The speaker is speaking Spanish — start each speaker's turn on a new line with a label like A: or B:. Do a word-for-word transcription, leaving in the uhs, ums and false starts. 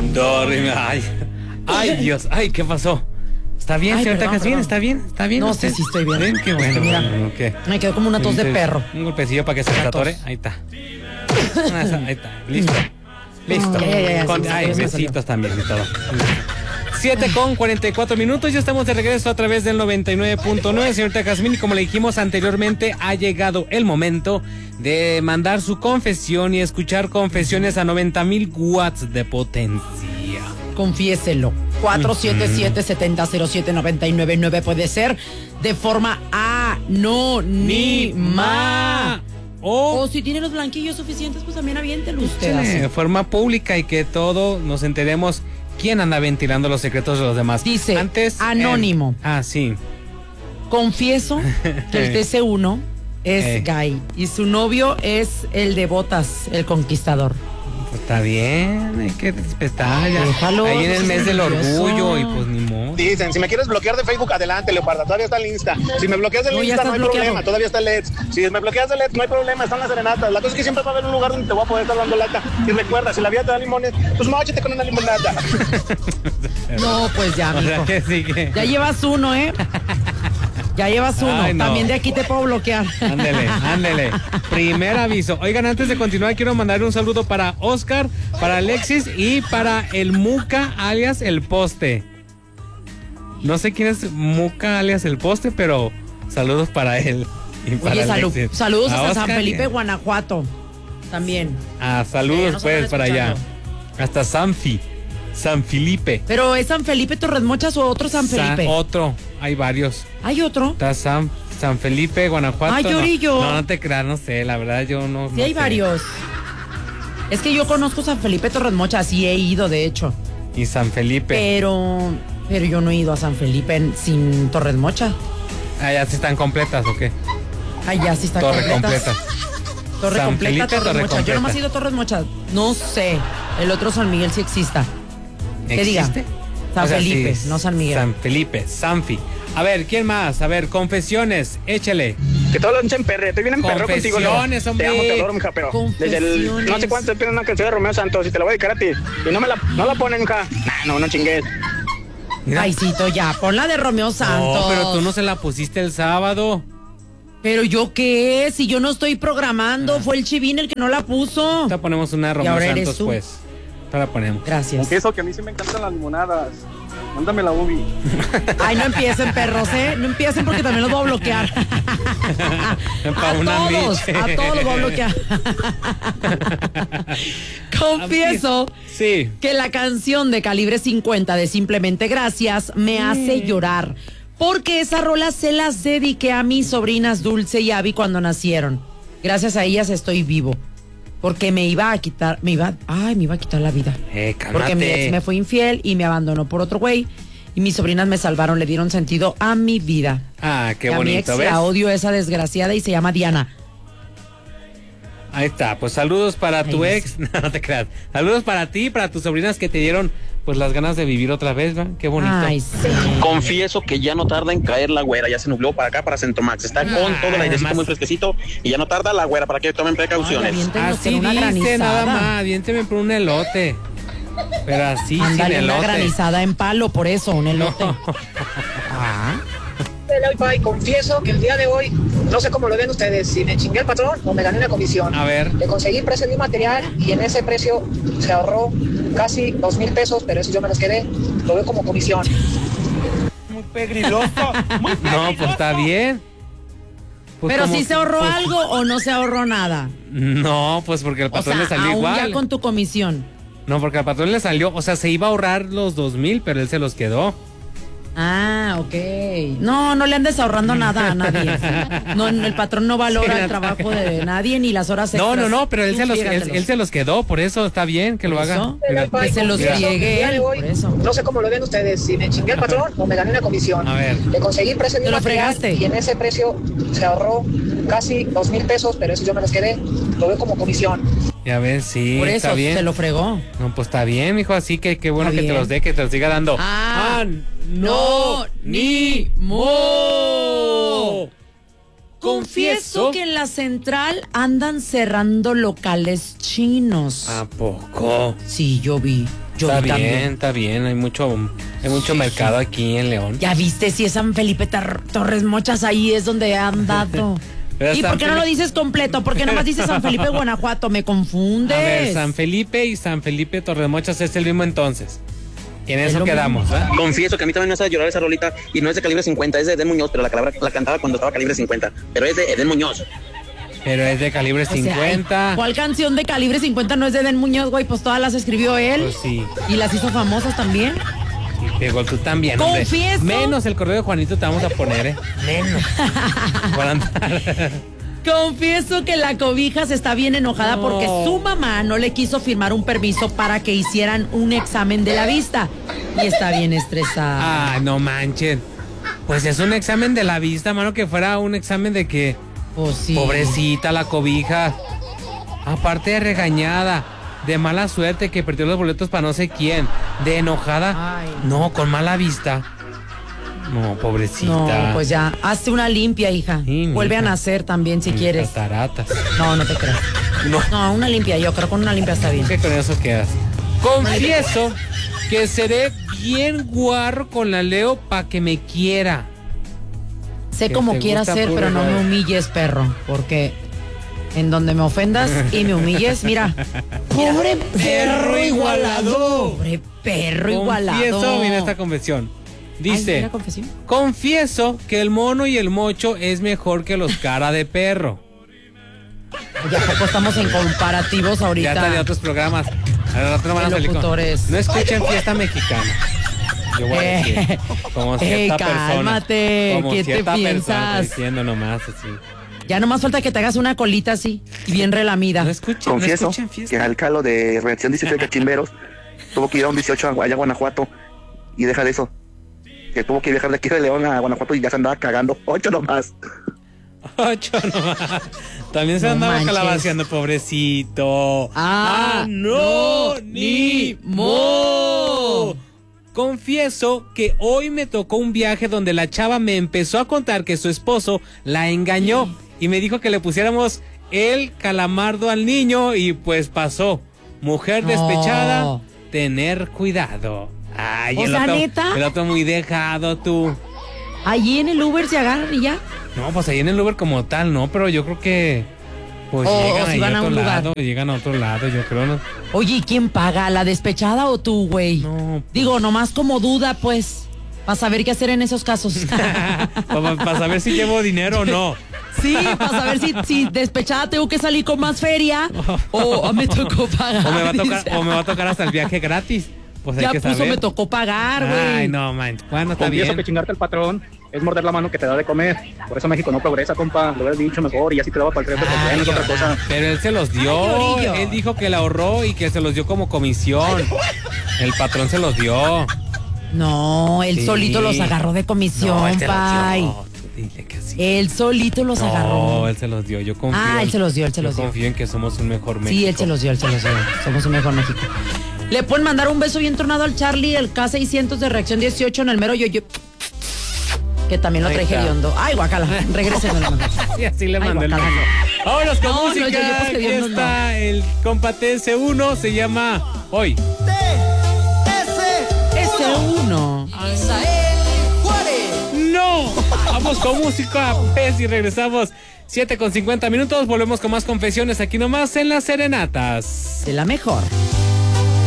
A: Do, re, mi, ay. Ay, Dios, ay, ¿qué pasó? ¿Está bien,
B: Ay,
A: señorita
B: perdón,
A: Jazmín?
B: perdón.
A: ¿Está bien? ¿Está bien?
B: No
A: usted?
B: sé si estoy bien.
A: Qué bueno.
B: Mira,
A: bueno, ¿qué?
B: me quedó como una tos de
A: Entonces,
B: perro.
A: Un golpecillo para que se
B: Una
A: desatore.
B: tos.
A: Ahí está. Ahí está. Listo. Listo.
B: Ya, ya, ya, ya,
A: Con-
B: sí, sí,
A: ay,
B: sí, sí,
A: besitos también y todo. siete con cuarenta y cuatro minutos, ya estamos de regreso a través del noventa y nueve punto nueve, señorita Jazmín, y como le dijimos anteriormente, ha llegado el momento de mandar su confesión y escuchar confesiones a noventa mil watts de potencia.
B: Confiéselo. cuatro siete siete, siete cero cero siete, nueve nueve nueve puede ser de forma anónima.
A: O,
B: O si tiene los blanquillos suficientes, pues también aviéntelo usted.
A: échale
B: así.
A: de forma pública y que todo nos enteremos quién anda ventilando los secretos de los demás.
B: Dice,
A: Antes,
B: anónimo.
A: eh, ah, sí.
B: Confieso que el T C uno es
A: Eh.
B: gay y su novio es el de botas, el conquistador.
A: Pues está bien, hay que respetar. Ya.
B: Déjalo,
A: Ahí en el
B: no
A: mes
B: seas
A: del
B: nervioso.
A: orgullo y pues ni modo.
C: Dicen, si me quieres bloquear de Facebook, adelante, Leoparda, todavía está el Insta. Si me bloqueas del
B: No, ya
C: Insta, no
B: estás
C: hay
B: bloqueado.
C: problema, todavía está el Let's. Si me bloqueas del Let's, no hay problema, están las serenatas. La cosa es que siempre va a haber un lugar donde te voy a poder estar dando lata. Y recuerda, si la vida te da limones, pues móchate con una limonada.
B: No, pues ya,
A: O sea
B: mijo.
A: que sí que...
B: Ya llevas uno, ¿eh? Ya llevas uno.
A: Ay, no.
B: También de aquí te puedo bloquear.
A: Ándele, ándele. Primer aviso. Oigan, antes de continuar, quiero mandar un saludo para Oscar, para Alexis y para el Muca, alias El Poste. No sé quién es Muca, alias El Poste, pero saludos para él y para
B: Oye, salud,
A: Alexis.
B: saludos hasta San
A: Oscar y-
B: Felipe, Guanajuato. También.
A: Ah,
B: Sí,
A: saludos
B: nos
A: pues
B: andan
A: para allá.
B: escuchando.
A: Hasta Sanfi, San Felipe.
B: ¿Pero es San Felipe Torres Mochas o otro San
A: Sa-
B: Felipe?
A: otro, hay varios.
B: ¿Hay otro?
A: Está San, San Felipe, Guanajuato.
B: Ay,
A: no.
B: Llorillo.
A: No, no te creas, no sé, la verdad yo no.
B: Sí,
A: no
B: hay
A: sé.
B: varios. Es que yo conozco San Felipe Torres Mochas y he ido, de hecho.
A: Y San Felipe.
B: Pero, pero yo no he ido a San Felipe en- sin Torres Mocha.
A: Ah, ya sí están completas, ¿o qué?
B: Ay, ya sí está
A: Torre
B: completa.
A: completa.
B: Torre
A: San
B: completa,
A: Felipe,
B: Torres
A: Torre
B: Mochas. Yo
A: completa.
B: nomás he ido a Torres Mochas. No sé. El otro San Miguel sí exista. ¿Qué diga?
A: ¿Existe?
B: San
A: O sea,
B: Felipe,
A: sí,
B: no San Miguel.
A: San Felipe, Sanfi. A ver, ¿quién más? A ver, confesiones, échele.
C: Que todo lo en perre, estoy bien en perro contigo, Leo.
A: Confesiones, hombre.
C: Te amo, te adoro, mija, pero desde el
B: Confesiones.
C: no sé cuánto te piden una canción de Romeo Santos y te la voy a dedicar a ti. Y no me la, no la ponen, mija. Nah, no, no chingues.
A: Mira.
B: Aycito, ya, ponla de Romeo Santos.
A: No, pero tú no se la pusiste el sábado.
B: ¿Pero yo qué? Si yo no estoy programando,
A: Ah.
B: fue el Chivín el que no la puso.
A: Ahorita ponemos una de Romeo
B: ahora eres
A: Santos,
B: tú.
A: pues. Ahora la ponemos.
B: Gracias.
D: Confieso que a mí sí me encantan las limonadas. Mándame la ubi.
B: Ay, no empiecen, perros, ¿eh? No empiecen porque también los voy a bloquear.
A: Pa'
B: a
A: una
B: todos,
A: miche.
B: a todos los voy a bloquear. Confieso
A: Sí.
B: que la canción de Calibre cincuenta de Simplemente Gracias me hace llorar. Porque esa rola se las dediqué a mis sobrinas Dulce y Abby cuando nacieron. Gracias a ellas estoy vivo. Porque me iba a quitar, me iba, ay, me iba a quitar la vida.
A: Eh,
B: Porque mi ex
A: cálmate.
B: me fue infiel y me abandonó por otro güey. Y mis sobrinas me salvaron, le dieron sentido a mi vida.
A: Ah, qué
B: Y a mi ex
A: bonito, ¿ves?
B: la odio, esa desgraciada, y se llama Diana.
A: Ahí está, pues saludos para tu
B: Ay,
A: ex, no, no te creas. Saludos para ti y para tus sobrinas que te dieron pues las ganas de vivir otra vez, ¿va? Qué bonito.
B: Ay, sí.
E: Confieso que ya no tarda en caer la güera, ya se nubló para acá, para Centromax. Está con
A: Ah,
E: todo el airecito
A: más.
E: muy fresquecito y ya no tarda la güera para que tomen
B: Ay,
E: precauciones.
B: aviéntenos
A: Así
B: con una
A: dice
B: granizada.
A: nada más, aviénteme por un elote. Pero así sin
B: Ándale, una
A: elote.
B: granizada en palo, por eso, un elote. Ah.
F: Wi-Fi, confieso que el día de hoy, no sé cómo lo ven ustedes, si me chingué el patrón o me gané una comisión.
A: A ver.
F: Le conseguí precio de un material y en ese precio se ahorró casi dos mil pesos, pero eso yo me los quedé, lo veo como comisión.
D: Muy pegriloso. Muy
A: No, pues está bien. Pues
B: Pero
A: como
B: si
A: que-
B: se ahorró
A: pues-
B: algo o no se ahorró nada.
A: No, pues porque el
B: O
A: patrón
B: sea,
A: le salió
B: aún
A: igual.
B: ya con tu comisión.
A: No, porque al patrón le salió, o sea, se iba a ahorrar los dos mil, pero él se los quedó.
B: Ah, ok. No, no le andes ahorrando nada a nadie. No, no, el patrón no valora
A: Sí,
B: el
A: la-
B: trabajo de nadie ni las horas
A: No,
B: extras.
A: no, no, pero él
B: Tú
A: se los, él,
B: frígatelos.
A: él se los quedó, por eso está bien que lo
B: Por
A: haga.
B: eso.
A: Mira,
B: Que se los
A: mira.
B: friegue
F: El día de
B: él,
F: hoy,
B: por eso.
F: no sé cómo lo ven ustedes, si me chingué el patrón o me gané una comisión.
A: A ver.
F: Le conseguí precio de
B: Te
F: un
B: lo
F: material
B: fregaste.
F: y en ese precio se ahorró casi dos mil pesos, pero eso yo me los quedé, lo veo como comisión.
A: Ya ves, sí,
B: Por
A: está
B: eso
A: bien.
B: se lo fregó.
A: No, pues está bien, mijo, así que qué bueno
B: Está
A: que te
B: bien.
A: los dé, que te los siga dando.
B: Ah,
A: no,
B: ni mo.
A: Confieso
B: Confieso que en la central andan cerrando locales chinos.
A: ¿A poco?
B: Sí, yo vi. Yo
A: Está bien,
B: también.
A: está bien. Hay mucho, hay mucho mercado aquí en León.
B: Ya viste si es San Felipe Tar- Torres Mochas, ahí es donde han dado.
A: Pero
B: ¿Y
A: San
B: por qué no lo
A: Felipe-
B: dices completo? ¿Por qué nomás dices San Felipe, Guanajuato? Me confundes.
A: A ver, San Felipe y San Felipe Torremochas es el mismo entonces. Y en
B: Es
A: eso
B: lo
A: quedamos, ¿eh?
E: Confieso que a mí también me hace llorar esa rolita y no es de calibre cincuenta, es de Edén Muñoz, pero la, calabra- la cantaba cuando estaba calibre cincuenta, pero es de Edén Muñoz.
A: Pero es de calibre
B: O sea,
A: cincuenta.
B: ¿cuál canción de calibre cincuenta no es de Den Muñoz, güey? Pues todas las escribió él.
A: Pues sí.
B: Y las hizo famosas también.
A: Digo, tú también, hombre.
B: Confieso.
A: Menos el correo de Juanito te vamos a poner, ¿eh? Menos. Por andar.
B: Confieso que la cobijas está bien enojada
A: No.
B: porque su mamá no le quiso firmar un permiso para que hicieran un examen de la vista. Y está bien estresada.
A: Ah, no manchen. Pues es un examen de la vista, mano, que fuera un examen de que...
B: Pues sí.
A: Pobrecita la cobija. Aparte de regañada, de mala suerte que perdió los boletos para no sé quién, de enojada.
B: Ay.
A: No, con mala vista. No, pobrecita.
B: No, pues ya, hazte una limpia, hija.
A: Sí,
B: Vuelve
A: mija.
B: a nacer también si
A: Mis
B: quieres.
A: cataratas.
B: No, no te creo.
A: No,
B: No, una limpia, yo creo que con una limpia está bien.
A: que con eso quedas. Confieso que seré bien guarro con la Leo para que me quiera.
B: Sé
A: Que
B: como
A: te
B: quieras
A: gusta
B: ser,
A: puro
B: pero no me
A: guarro.
B: humilles, perro. Porque en donde me ofendas y me humilles, mira. Pobre perro igualado. Pobre perro igualado.
A: Confieso, mira esta confesión.
B: Ay,
A: Dice,
B: mira, confesión.
A: confieso que el mono y el mocho es mejor que los cara de perro.
B: Ya poco estamos en comparativos ahorita.
A: Ya está de otros programas. A ver, otro van a
B: De
A: salir con-
B: locutores.
A: No escuchen Fiesta Mexicana. Yo voy a decir.
B: Eh,
A: Como
B: eh,
A: cierta persona.
B: cálmate,
A: Como
B: ¿qué te
A: cierta persona
B: piensas?
A: está diciendo nomás así.
B: Ya nomás falta que te hagas una colita así y bien relamida.
A: No escuchen,
G: Confieso
A: no escuchen
G: que
A: Fiesta.
G: al calo de Reacción dieciocho de Cachimberos tuvo que ir a un dieciocho allá a Guanajuato y deja de eso. Que tuvo que viajar de aquí de León a Guanajuato y ya se andaba cagando. Ocho nomás.
A: Ocho nomás. También se
B: No
A: andaba
B: manches.
A: calabaceando, pobrecito.
B: Ah,
A: no,
B: no,
A: ni
B: ni
A: mo.
B: mo.
A: Confieso que hoy me tocó un viaje donde la chava me empezó a contar que su esposo la engañó y me dijo que le pusiéramos el calamardo al niño y pues pasó. Mujer
B: No.
A: despechada, tener cuidado. Ay,
B: O
A: el
B: sea,
A: otro,
B: ¿neta?
A: el otro muy dejado tú.
B: Allí en el Uber se agarran y ya.
A: No, pues ahí en el Uber como tal, no, pero yo creo que pues
B: O-
A: llegan
B: o si
A: ahí
B: van
A: a
B: a
A: otro
B: un lugar.
A: lado, llegan a otro lado, yo creo, ¿no?
B: Oye, ¿y quién paga? ¿La despechada o tú, güey?
A: No, pues.
B: Digo, nomás como duda, pues, para saber qué hacer en esos casos.
A: Para saber si llevo dinero o no.
B: Sí, para saber si, si despechada tengo que salir con más feria o me tocó pagar.
A: O me va a tocar,
B: dice.
A: o me va a tocar hasta el viaje gratis. Pues hay
B: Ya
A: que
B: puso,
A: saber.
B: me tocó pagar, güey.
A: Ay, no, man. Bueno, está
D: Confieso
A: bien.
D: que chingarte al patrón es morder la mano que te da de comer. Por eso México no progresa, compa. Lo hubieras dicho mejor y así te daba para el tren de
A: Ay,
D: es otra cosa.
A: pero él se los
B: Ay,
A: dio.
B: Llorillo.
A: Él dijo que la ahorró y que se los dio como comisión. El patrón se los dio.
B: No, él
A: Sí.
B: solito los agarró de comisión,
A: No, él se los
B: pay.
A: dio. Tú dile que sí.
B: Él solito los
A: No,
B: agarró.
A: él se los dio. Yo confío.
B: Ah, él se los dio, él se
A: yo
B: los dio.
A: confío en que somos un mejor México.
B: Sí, él se los dio, él se los dio. Somos un mejor México. Le pueden mandar un beso bien tronado al Charlie, el K seiscientos de Reacción dieciocho en el mero yo-yo. Que también lo
A: Ahí
B: traje
A: está.
B: hediondo. Ay, guacala, regresen.
A: Sí, así le
B: Ay,
A: mandé el
B: guacala,
A: mensaje. Vámonos con
B: No, no,
A: música.
B: yo- yo pues que
A: Aquí
B: Dios nos
A: está el compa T S uno. Se llama Hoy.
B: Ese uno.
A: ¡No! Vamos con música, pez, y regresamos. siete con cincuenta minutos. Volvemos con más confesiones aquí nomás en Las Serenatas.
B: De la mejor.